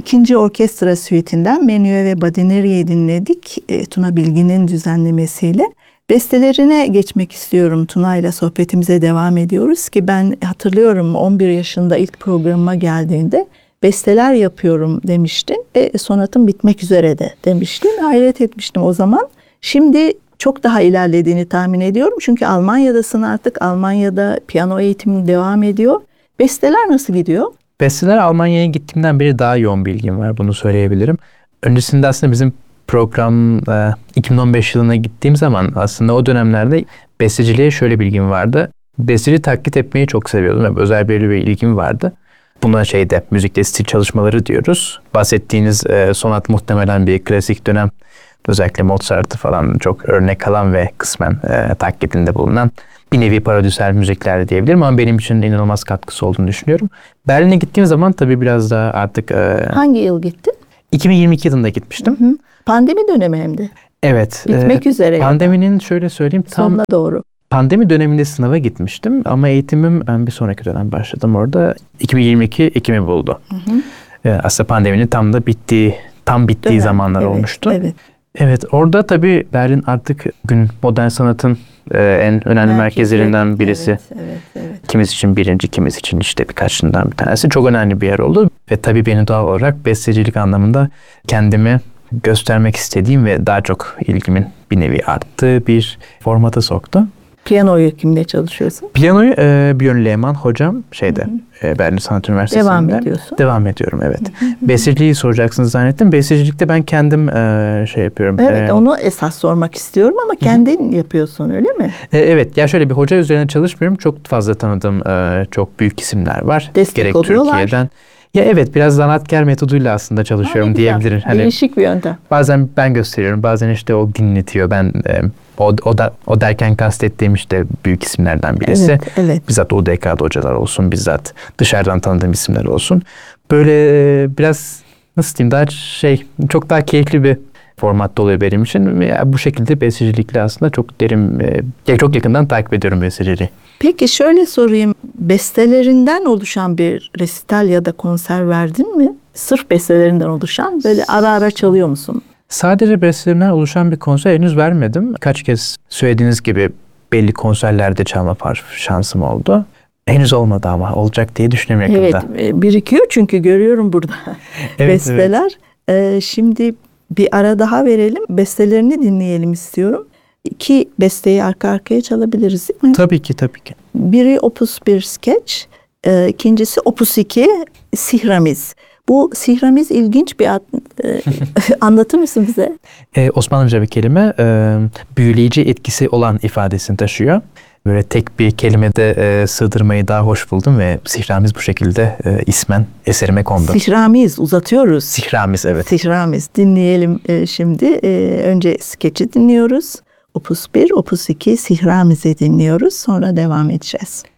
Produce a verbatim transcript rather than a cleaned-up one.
ikinci orkestra suite'inden Menüe ve Badineri'yi dinledik. E, Tuna Bilgin'in düzenlemesiyle. Bestelerine geçmek istiyorum. Tuna ile sohbetimize devam ediyoruz ki ben hatırlıyorum on bir yaşında ilk programıma geldiğinde besteler yapıyorum demiştin. E, sonatım bitmek üzere de demiştin. Hayret etmiştim o zaman. Şimdi çok daha ilerlediğini tahmin ediyorum. Çünkü Almanya'dasın artık. Almanya'da piyano eğitimi devam ediyor. Besteler nasıl gidiyor? Besteler Almanya'ya gittiğimden beri daha yoğun bilgim var. Bunu söyleyebilirim. Öncesinde aslında bizim program iki bin on beş yılına gittiğim zaman aslında o dönemlerde besteciliğe şöyle bilgim vardı. Besteci taklit etmeyi çok seviyordum. Özel bir bir ilgim vardı. Buna şeyde müzikte stil çalışmaları diyoruz. Bahsettiğiniz e, sonat muhtemelen bir klasik dönem. Özellikle Mozart'ı falan çok örnek alan ve kısmen e, taklidinde bulunan bir nevi parodisel müzikler diyebilirim ama benim için de inanılmaz katkısı olduğunu düşünüyorum. Berlin'e gittiğim zaman tabii biraz daha artık... E, Hangi yıl gittin? iki bin yirmi iki yılında gitmiştim. Hı hı. Pandemi dönemi hem de. Evet. Bitmek e, üzere. Pandeminin şöyle söyleyeyim tam... Sonuna doğru. Pandemi döneminde sınava gitmiştim ama eğitimim ben bir sonraki dönem başladım orada. iki bin yirmi iki Ekim'i buldu. Hı hı. E, aslında pandeminin tam da bittiği, tam bittiği dönem, zamanlar evet, olmuştu. Evet. Evet, orada tabii Berlin artık bugün modern sanatın e, en önemli Merkezi, merkezlerinden birisi. Evet, evet, evet. Kimisi için birinci, kimisi için işte birkaçından bir tanesi. Çok önemli bir yer oldu. Ve tabii beni doğal olarak bestecilik anlamında kendimi göstermek istediğim ve daha çok ilgimin bir nevi arttığı bir formata soktu. Piyanoyu kimle çalışıyorsun? Piyanoyu e, Björn Lehmann hocam şeyde e, Berlin Sanat Üniversitesi'nde. Devam ediyorsun. Devam ediyorum evet. Besteciliği soracaksınız zannettim. Bestecilikte ben kendim e, şey yapıyorum. Evet e, onu esas sormak istiyorum ama kendin yapıyorsun öyle mi? E, evet ya şöyle bir hoca üzerine çalışmıyorum. Çok fazla tanıdığım e, çok büyük isimler var. Destek Gerek oluyorlar. Türkiye'den. Ya evet biraz zanaatkar metoduyla aslında çalışıyorum ha, diyebilirim. Hani değişik bir yöntem. Bazen ben gösteriyorum, bazen işte o dinletiyor. Ben e, o o da o derken kastettiğim işte büyük isimlerden birisi. Evet, evet. Bizzat U D K'da hocalar olsun, bizzat dışarıdan tanıdığım isimler olsun. Böyle e, biraz nasıl diyeyim daha şey çok daha keyifli bir formatta oluyor benim için. Ya, bu şekilde bestecilikle aslında çok derin, e, çok yakından takip ediyorum besteciliği. Peki şöyle sorayım. Bestelerinden oluşan bir resital ya da konser verdin mi? Sırf bestelerinden oluşan böyle ara ara çalıyor musun? Sadece bestelerimden oluşan bir konser henüz vermedim. Kaç kez söylediğiniz gibi belli konserlerde çalma şansım oldu. Henüz olmadı ama olacak diye düşünüyorum yakında. Evet birikiyor çünkü görüyorum burada evet, besteler. Evet. Ee, şimdi bir ara daha verelim. Bestelerini dinleyelim istiyorum. İki besteyi arka arkaya çalabiliriz değil mi? Tabii ki tabii ki. Biri Opus bir Sketch, e, ikincisi Opus iki Sihramiz. Bu Sihramiz ilginç bir ad. E, anlatır mısın bize? Ee, Osmanlıca bir kelime. E, büyüleyici etkisi olan ifadesini taşıyor. Böyle tek bir kelimede e, sığdırmayı daha hoş buldum ve Sihramiz bu şekilde e, ismen eserime kondu. Sihramiz uzatıyoruz. Sihramiz evet. Sihramiz dinleyelim e, şimdi. E, önce skeçi dinliyoruz. Opus bir, Opus iki Sihramiz'i dinliyoruz. Sonra devam edeceğiz.